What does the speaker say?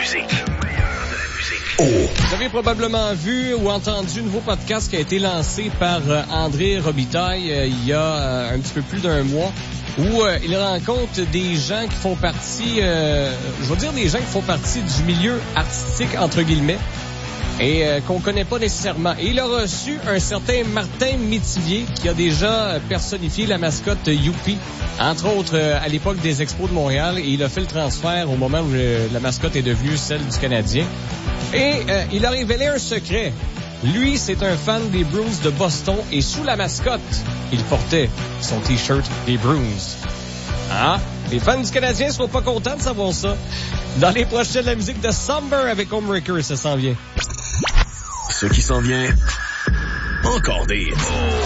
musique. Vous avez probablement vu ou entendu un nouveau podcast qui a été lancé par André Robitaille il y a un petit peu plus d'un mois, où il rencontre des gens qui font partie, je veux dire des gens qui font partie du milieu artistique, entre guillemets, et qu'on connaît pas nécessairement. Et il a reçu un certain Martin Métivier qui a déjà personnifié la mascotte Youpi, entre autres à l'époque des Expos de Montréal, et il a fait le transfert au moment où la mascotte est devenue celle du Canadien. Et il a révélé un secret. Lui, c'est un fan des Bruins de Boston, et sous la mascotte, il portait son T-shirt des Bruins. Ah, les fans du Canadien seront pas contents de savoir ça. Dans les prochaines, la musique de Somber avec Homebreaker, ça s'en vient. Ce qui s'en vient, encore des hits.